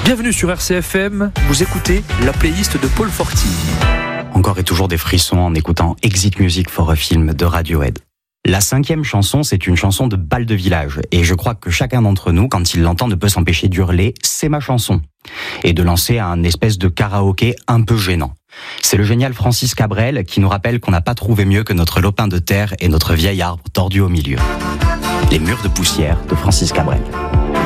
Bienvenue sur RCFM, vous écoutez la playlist de Paul Forti. Encore et toujours des frissons en écoutant Exit Music for a Film de Radiohead. La 5e chanson, c'est une chanson de bal de village. Et je crois que chacun d'entre nous, quand il l'entend, ne peut s'empêcher d'hurler « c'est ma chanson » et de lancer un espèce de karaoké un peu gênant. C'est le génial Francis Cabrel qui nous rappelle qu'on n'a pas trouvé mieux que notre lopin de terre et notre vieil arbre tordu au milieu. Les murs de poussière de Francis Cabrel.